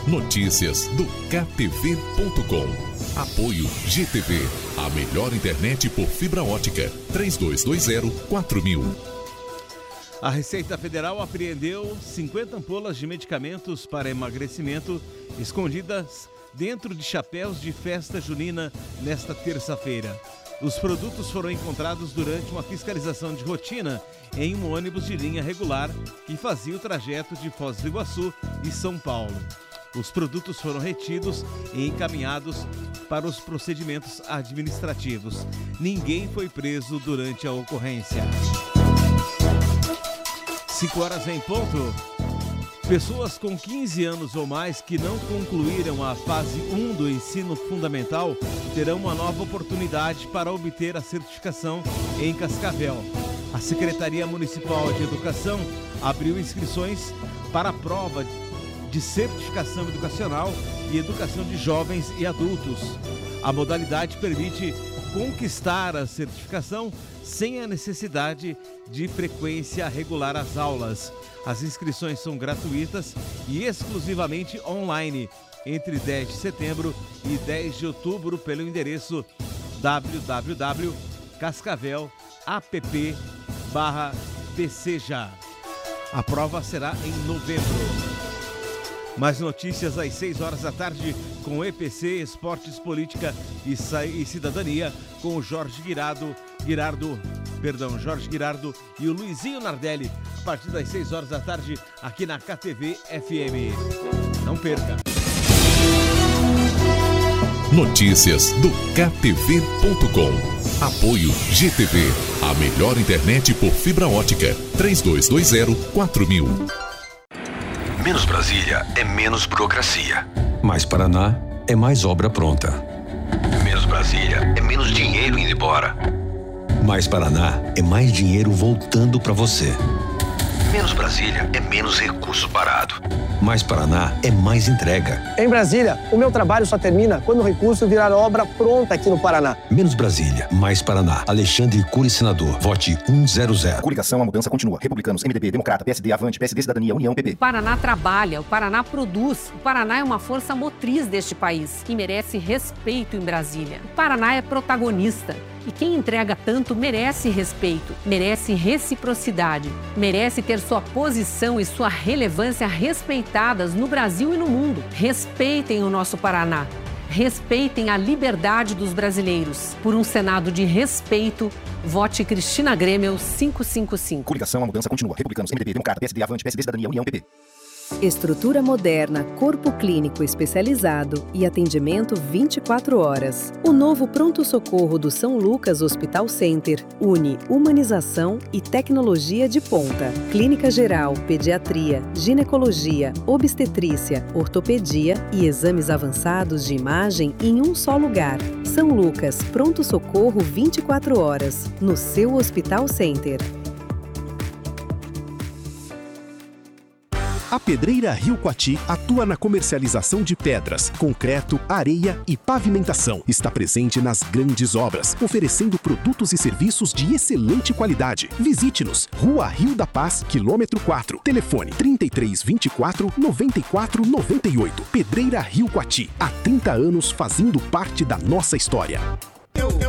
Notícias do KTV.com. Apoio GTV, a melhor internet por fibra ótica. 3220-4000. A Receita Federal apreendeu 50 ampolas de medicamentos para emagrecimento escondidas dentro de chapéus de festa junina nesta terça-feira. Os produtos foram encontrados durante uma fiscalização de rotina em um ônibus de linha regular que fazia o trajeto de Foz do Iguaçu e São Paulo. Os produtos foram retidos e encaminhados para os procedimentos administrativos. Ninguém foi preso durante a ocorrência. 5 horas em ponto. Pessoas com 15 anos ou mais que não concluíram a fase 1 do ensino fundamental terão uma nova oportunidade para obter a certificação em Cascavel. A Secretaria Municipal de Educação abriu inscrições para a prova de certificação educacional e educação de jovens e adultos. A modalidade permite conquistar a certificação sem a necessidade de frequência regular às aulas. As inscrições são gratuitas e exclusivamente online entre 10 de setembro e 10 de outubro pelo endereço www.cascavel.app/pcja. A prova será em novembro. Mais notícias às 6 horas da tarde com EPC, Esportes, Política e Cidadania com o Jorge Guirardo e o Luizinho Nardelli a partir das 6 horas da tarde aqui na KTV FM. Não perca! Notícias do KTV.com. Apoio GTV, a melhor internet por fibra ótica. 3220-4000. Menos Brasília é menos burocracia. Mais Paraná é mais obra pronta. Menos Brasília é menos dinheiro indo embora. Mais Paraná é mais dinheiro voltando para você. Menos Brasília é menos recurso parado. Mais Paraná é mais entrega. Em Brasília, o meu trabalho só termina quando o recurso virar obra pronta aqui no Paraná. Menos Brasília, mais Paraná. Alexandre Cury, senador. Vote 100. Coligação, a mudança continua. Republicanos, MDB, Democrata, PSD, Avante, PSD, Cidadania, União, PP. O Paraná trabalha, o Paraná produz. O Paraná é uma força motriz deste país e merece respeito em Brasília. O Paraná é protagonista. E quem entrega tanto merece respeito, merece reciprocidade, merece ter sua posição e sua relevância respeitadas no Brasil e no mundo. Respeitem o nosso Paraná. Respeitem a liberdade dos brasileiros. Por um Senado de respeito, vote Cristina Grêmio 555. Coligação, a mudança continua. Republicanos, MDB, Democrata, PSD, Avante, PSD, Cidadania, União, PP. Estrutura moderna, corpo clínico especializado e atendimento 24 horas. O novo pronto-socorro do São Lucas Hospital Center une humanização e tecnologia de ponta. Clínica geral, pediatria, ginecologia, obstetrícia, ortopedia e exames avançados de imagem em um só lugar. São Lucas, pronto-socorro 24 horas, no seu Hospital Center. A Pedreira Rio Coati atua na comercialização de pedras, concreto, areia e pavimentação. Está presente nas grandes obras, oferecendo produtos e serviços de excelente qualidade. Visite-nos, Rua Rio da Paz, quilômetro 4. Telefone 3324-9498. Pedreira Rio Coati, há 30 anos fazendo parte da nossa história.